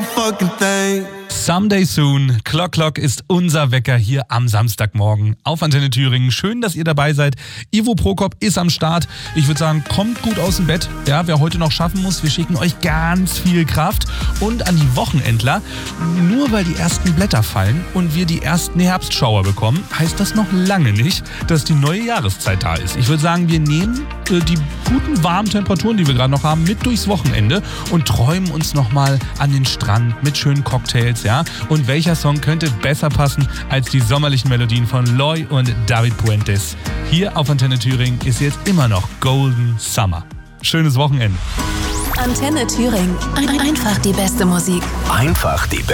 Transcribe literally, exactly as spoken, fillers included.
fucking thing. Someday Soon. Clock Clock ist unser Wecker hier am Samstagmorgen auf Antenne Thüringen. Schön, dass ihr dabei seid. Ivo Prokop ist am Start. Ich würde sagen, kommt gut aus dem Bett. Ja, wer heute noch schaffen muss, wir schicken euch ganz viel Kraft. Und an die Wochenendler, nur weil die ersten Blätter fallen und wir die ersten Herbstschauer bekommen, heißt das noch lange nicht, dass die neue Jahreszeit da ist. Ich würde sagen, wir nehmen äh, die guten warmen Temperaturen, die wir gerade noch haben, mit durchs Wochenende und träumen uns nochmal an den Strand mit schönen Cocktails. Ja? Und welcher Song könnte besser passen als die sommerlichen Melodien von Loy und David Puentes? Hier auf Antenne Thüringen ist jetzt immer noch Golden Summer. Schönes Wochenende. Antenne Thüringen. Einfach die beste Musik. Einfach die